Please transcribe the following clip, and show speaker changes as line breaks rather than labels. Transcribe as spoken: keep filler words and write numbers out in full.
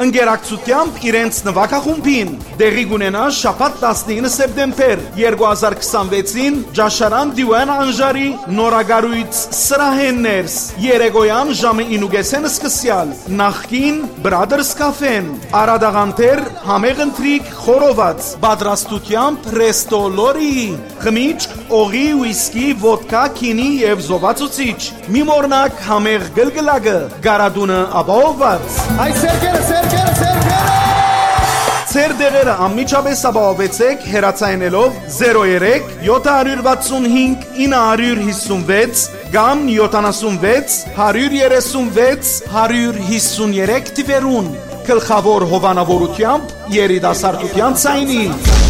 ընկերակցությամբ իրենց նվագախումբին։ Դեղի կունենա շաբաթ տասնինը սեպտեմբեր երկու հազար քսանվեցին Ջաշարան Դիվան Անժարի նորագարույց սրահեններս երեկոյան ժամը ինուգեսեն սկսյալ նախքին Brothers Cafe-ն Արադաղանտեր համեղ ընթրիք խորոված պատրաստությամբ Resto Lori խմիչք, օղի, ուիսկի, ոդկա, քինի եւ զովացուցիչ մի մորնակ համեղ գլգլակը գարադունը ապահովված
Այ սերկերը սերկերը սերկերը
Ձեր դեղերը անմիջապես ապահովեցեք հեռացայինելով zero three seven six five nine five six կամ յոթանասունվեց հարյուր երեսունվեց հարյուր հիսուներեք թվերուն գլխավոր հովանավորությամբ երիտասարդության ցայնի